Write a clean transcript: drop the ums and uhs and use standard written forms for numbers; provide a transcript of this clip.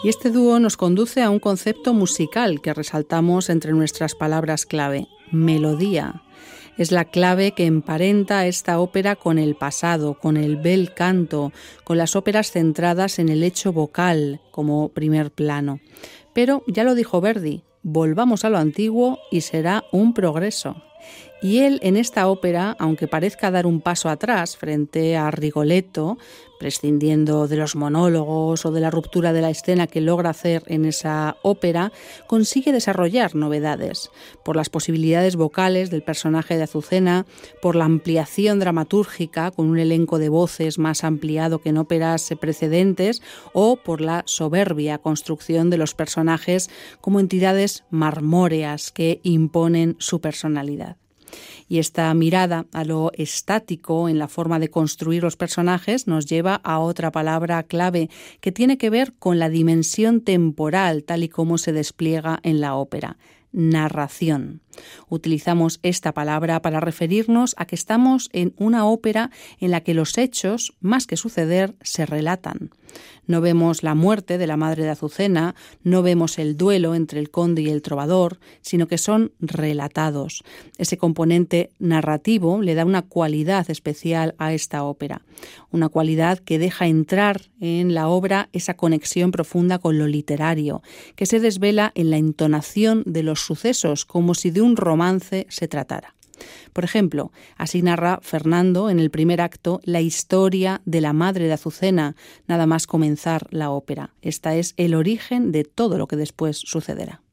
Y este dúo nos conduce a un concepto musical que resaltamos entre nuestras palabras clave: melodía. Es la clave que emparenta esta ópera con el pasado, con el bel canto, con las óperas centradas en el hecho vocal como primer plano. Pero ya lo dijo Verdi, volvamos a lo antiguo y será un progreso. Y él en esta ópera, aunque parezca dar un paso atrás frente a Rigoletto, prescindiendo de los monólogos o de la ruptura de la escena que logra hacer en esa ópera, consigue desarrollar novedades por las posibilidades vocales del personaje de Azucena, por la ampliación dramatúrgica con un elenco de voces más ampliado que en óperas precedentes, o por la soberbia construcción de los personajes como entidades marmóreas que imponen su personalidad. Y esta mirada a lo estático en la forma de construir los personajes nos lleva a otra palabra clave que tiene que ver con la dimensión temporal tal y como se despliega en la ópera: narración. Utilizamos esta palabra para referirnos a que estamos en una ópera en la que los hechos, más que suceder, se relatan. No vemos la muerte de la madre de Azucena, no vemos el duelo entre el conde y el trovador, sino que son relatados. Ese componente narrativo le da una cualidad especial a esta ópera, una cualidad que deja entrar en la obra esa conexión profunda con lo literario, que se desvela en la entonación de los sucesos, como si de un romance se tratara. Por ejemplo, así narra Fernando en el primer acto la historia de la madre de Azucena, nada más comenzar la ópera. Esta es el origen de todo lo que después sucederá.